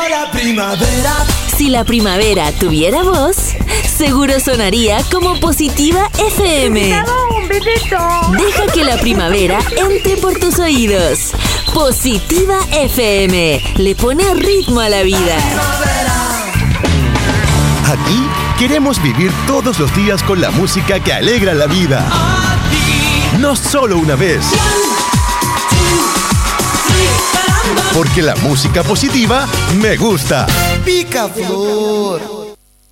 la primavera. Si la primavera tuviera voz, seguro sonaría como Positiva FM. ¡Un besito! Deja que la primavera entre por tus oídos. Positiva FM le pone ritmo a la vida. Aquí queremos vivir todos los días con la música que alegra la vida. No solo una vez. Porque la música positiva me gusta. Picaflor.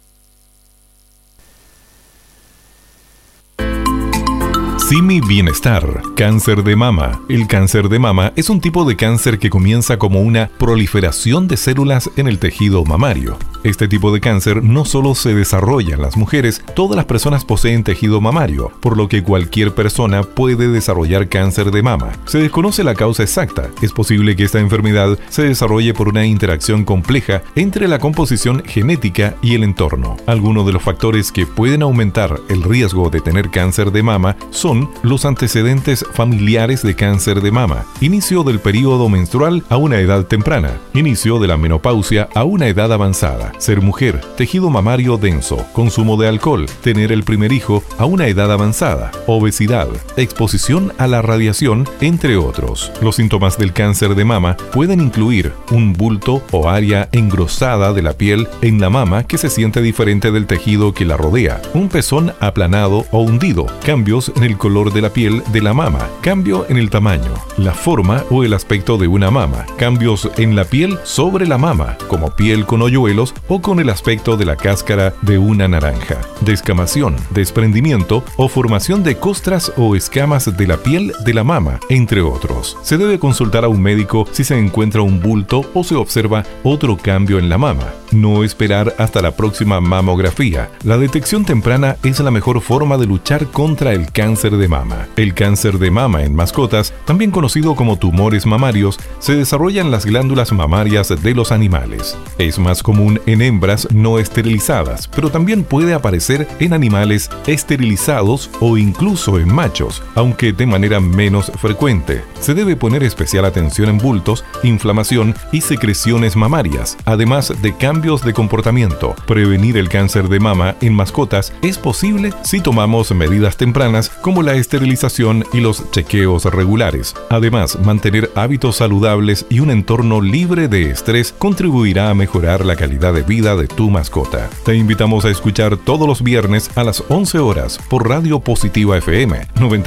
Simi Bienestar, cáncer de mama. El cáncer de mama es un tipo de cáncer que comienza como una proliferación de células en el tejido mamario. Este tipo de cáncer no solo se desarrolla en las mujeres, todas las personas poseen tejido mamario, por lo que cualquier persona puede desarrollar cáncer de mama. Se desconoce la causa exacta. Es posible que esta enfermedad se desarrolle por una interacción compleja entre la composición genética y el entorno. Algunos de los factores que pueden aumentar el riesgo de tener cáncer de mama son los antecedentes familiares de cáncer de mama, inicio del periodo menstrual a una edad temprana, inicio de la menopausia a una edad avanzada, ser mujer, tejido mamario denso, consumo de alcohol, tener el primer hijo a una edad avanzada, obesidad, exposición a la radiación, entre otros. Los síntomas del cáncer de mama pueden incluir un bulto o área engrosada de la piel en la mama que se siente diferente del tejido que la rodea, un pezón aplanado o hundido, cambios en el color de la piel de la mama, cambio en el tamaño, la forma o el aspecto de una mama, cambios en la piel sobre la mama, como piel con hoyuelos o con el aspecto de la cáscara de una naranja, descamación, desprendimiento o formación de costras o escamas de la piel de la mama, entre otros. Se debe consultar a un médico si se encuentra un bulto o se observa otro cambio en la mama. No esperar hasta la próxima mamografía. La detección temprana es la mejor forma de luchar contra el cáncer de mama. El cáncer de mama en mascotas, también conocido como tumores mamarios, se desarrolla en las glándulas mamarias de los animales. Es más común en hembras no esterilizadas, pero también puede aparecer en animales esterilizados o incluso en machos, aunque de manera menos frecuente. Se debe poner especial atención en bultos, inflamación y secreciones mamarias, además de cambios de comportamiento. Prevenir el cáncer de mama en mascotas es posible si tomamos medidas tempranas como la esterilización y los chequeos regulares. Además, mantener hábitos saludables y un entorno libre de estrés contribuirá a mejorar la calidad de vida de tu mascota. Te invitamos a escuchar todos los viernes a las 11 horas por Radio Positiva FM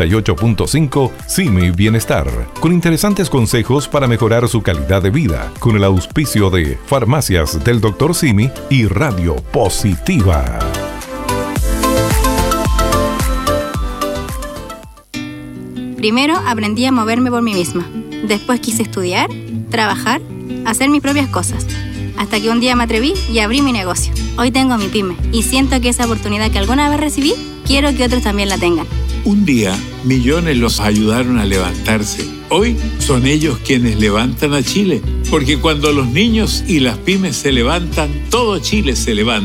98.5 Simi Bienestar, con interesantes consejos para mejorar su calidad de vida, con el auspicio de Farmacias del Dr. Simi y Radio Positiva. Primero aprendí a moverme por mí misma. Después quise estudiar, trabajar, hacer mis propias cosas. Hasta que un día me atreví y abrí mi negocio. Hoy tengo mi pyme y siento que esa oportunidad que alguna vez recibí, quiero que otros también la tengan. Un día, millones los ayudaron a levantarse. Hoy son ellos quienes levantan a Chile. Porque cuando los niños y las pymes se levantan, todo Chile se levanta.